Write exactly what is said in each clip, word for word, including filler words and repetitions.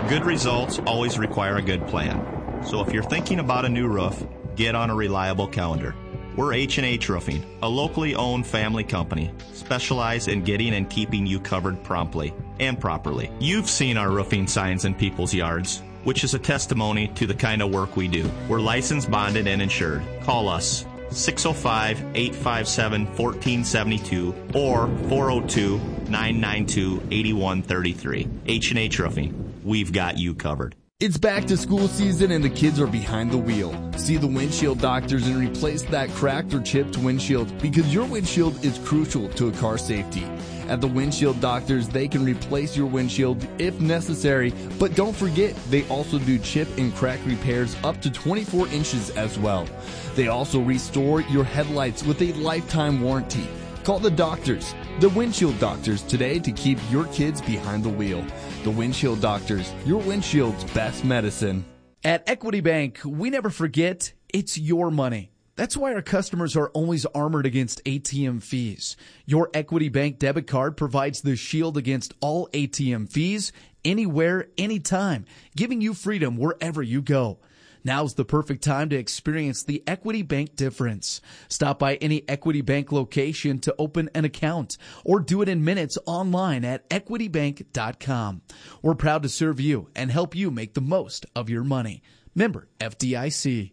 Good results always require a good plan. So if you're thinking about a new roof, get on a reliable calendar. We're H and H Roofing, a locally owned family company, specialized in getting and keeping you covered promptly and properly. You've seen our roofing signs in people's yards, which is a testimony to the kind of work we do. We're licensed, bonded, and insured. Call us six oh five, eight five seven, one four seven two or four oh two, nine nine two, eight one three three. H and H Roofing. We've got you covered. It's back to school season and the kids are behind the wheel. See the windshield doctors and replace that cracked or chipped windshield because your windshield is crucial to a car safety. At the windshield doctors, they can replace your windshield if necessary, but don't forget, they also do chip and crack repairs up to twenty-four inches as well. They also restore your headlights with a lifetime warranty. Call the doctors, the windshield doctors, today to keep your kids behind the wheel. The windshield doctors, your windshield's best medicine. At Equity Bank, we never forget it's your money. That's why our customers are always armored against A T M fees. Your Equity Bank debit card provides the shield against all A T M fees, anywhere, anytime, giving you freedom wherever you go. Now's the perfect time to experience the Equity Bank difference. Stop by any Equity Bank location to open an account or do it in minutes online at equity bank dot com. We're proud to serve you and help you make the most of your money. Member F D I C.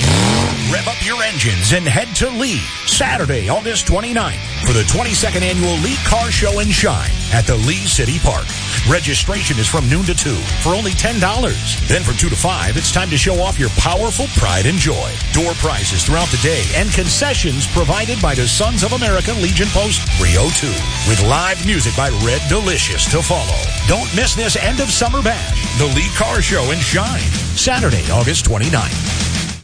Rev up your engines and head to Lee Saturday, August twenty-ninth for the twenty-second Annual Lee Car Show and Shine at the Lee City Park. Registration is from noon to two for only ten dollars. Then from two to five, it's time to show off your powerful pride and joy. Door prizes throughout the day and concessions provided by the Sons of America Legion Post three oh two with live music by Red Delicious to follow. Don't miss this end of summer bash, the Lee Car Show and Shine, Saturday, August twenty-ninth.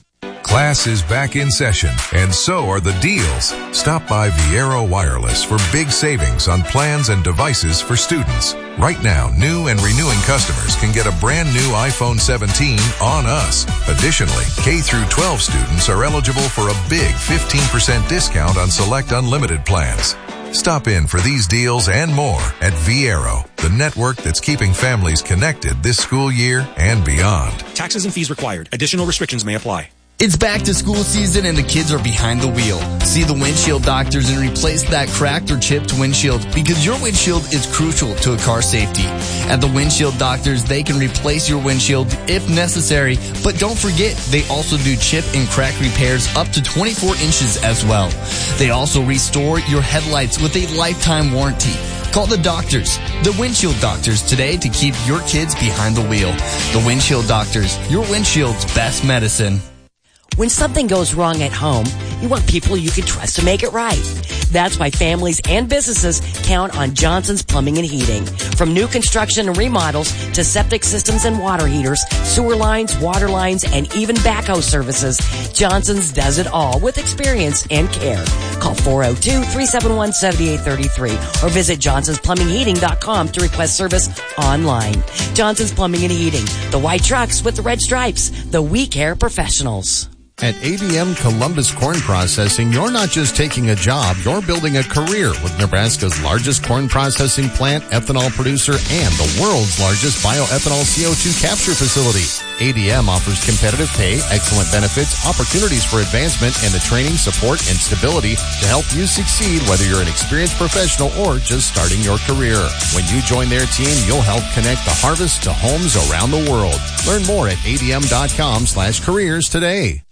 Class is back in session, and so are the deals. Stop by Viero Wireless for big savings on plans and devices for students. Right now, new and renewing customers can get a brand new iPhone seventeen on us. Additionally, K through twelve students are eligible for a big fifteen percent discount on select unlimited plans. Stop in for these deals and more at Viero, the network that's keeping families connected this school year and beyond. Taxes and fees required. Additional restrictions may apply. It's back to school season and the kids are behind the wheel. See the windshield doctors and replace that cracked or chipped windshield because your windshield is crucial to a car safety. At the windshield doctors, they can replace your windshield if necessary, but don't forget, they also do chip and crack repairs up to twenty-four inches as well. They also restore your headlights with a lifetime warranty. Call the doctors, the windshield doctors, today to keep your kids behind the wheel. The windshield doctors, your windshield's best medicine. When something goes wrong at home, you want people you can trust to make it right. That's why families and businesses count on Johnson's Plumbing and Heating. From new construction and remodels to septic systems and water heaters, sewer lines, water lines, and even backhoe services, Johnson's does it all with experience and care. Call four oh two, three seven one, seven eight three three or visit johnsons plumbing heating dot com to request service online. Johnson's Plumbing and Heating, the white trucks with the red stripes, the We Care professionals. At A D M Columbus Corn Processing, you're not just taking a job, you're building a career with Nebraska's largest corn processing plant, ethanol producer, and the world's largest bioethanol C O two capture facility. A D M offers competitive pay, excellent benefits, opportunities for advancement, and the training, support, and stability to help you succeed whether you're an experienced professional or just starting your career. When you join their team, you'll help connect the harvest to homes around the world. Learn more at adm.com slash careers today.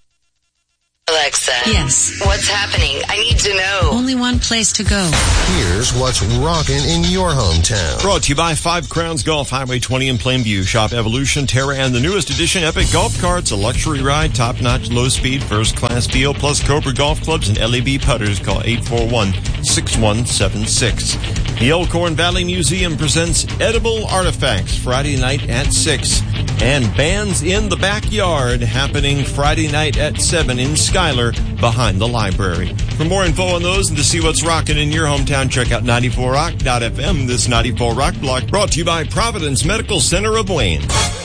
Alexa. Yes. What's happening? I need to know. Only one place to go. Here's what's rocking in your hometown. Brought to you by Five Crowns Golf, Highway twenty in Plainview. Shop Evolution, Terra, and the newest edition Epic Golf Carts. A luxury ride, top-notch, low-speed, first-class feel, plus Cobra Golf Clubs and L E B putters. Call eight four one, six one seven six. The Elkhorn Valley Museum presents Edible Artifacts Friday night at six. And Bands in the Backyard happening Friday night at seven in Schuyler behind the library. For more info on those and to see what's rocking in your hometown, check out ninety-four rock dot f m. This ninety-four Rock Block brought to you by Providence Medical Center of Wayne.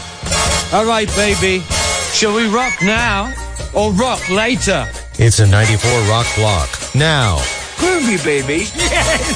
All right, baby. Shall we rock now or rock later? It's a ninety-four Rock Block now. Groovy, baby. Yes!